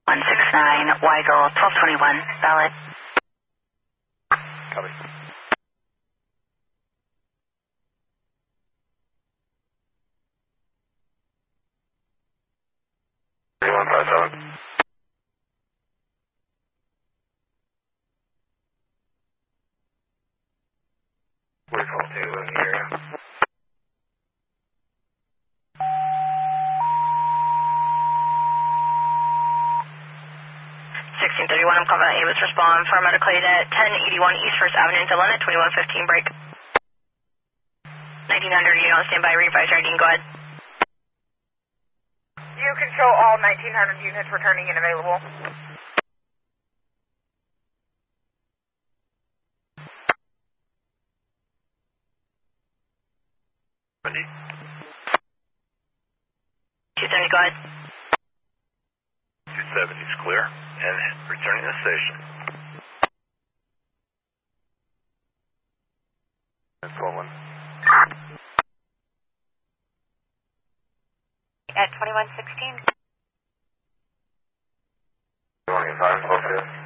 169, Weigel, 1221, valid. Copy. Anyone 57? We're call 2 in the area. 1631, I'm calling Amos, respond for medical aid at 1081 East 1st Avenue, Dillon at 2115, break. 1900, unit on standby, revise reading, go ahead. You can show all 1900 units returning and available. Ready? 270, go ahead. 270 is clear and returning to the station. That's 12-1. At 2116. You want to get 5 12 2?